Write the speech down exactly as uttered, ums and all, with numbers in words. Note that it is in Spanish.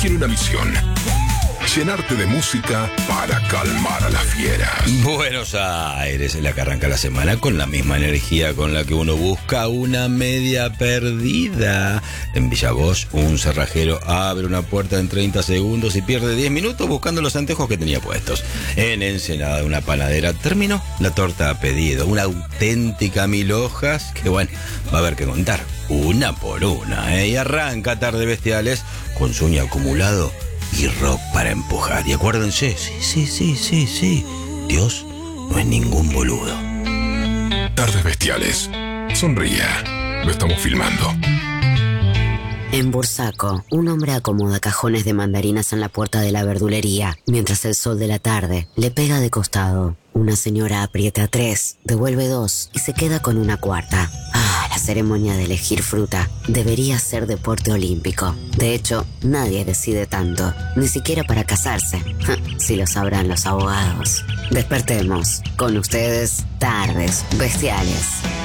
tiene una misión: llenarte de música para calmar a las fieras. Buenos Aires es la que arranca la semana con la misma energía con la que uno busca una media perdida. En Villa Bosch, un cerrajero abre una puerta en treinta segundos y pierde diez minutos buscando los anteojos que tenía puestos. En Ensenada, una panadera terminó la torta a pedido. Una auténtica mil hojas que, bueno, va a haber que contar una por una, ¿eh? Y arranca Tarde Bestiales con sueño acumulado y rock para empujar. Y acuérdense, sí, sí, sí, sí, sí, Dios no es ningún boludo. Tardes Bestiales. Sonría. Lo estamos filmando. En Bursaco, un hombre acomoda cajones de mandarinas en la puerta de la verdulería, mientras el sol de la tarde le pega de costado. Una señora aprieta tres, devuelve dos y se queda con una cuarta. Ah, la ceremonia de elegir fruta debería ser deporte olímpico. De hecho, nadie decide tanto, ni siquiera para casarse. Si lo sabrán los abogados. Despertemos. Con ustedes, Tardes Bestiales.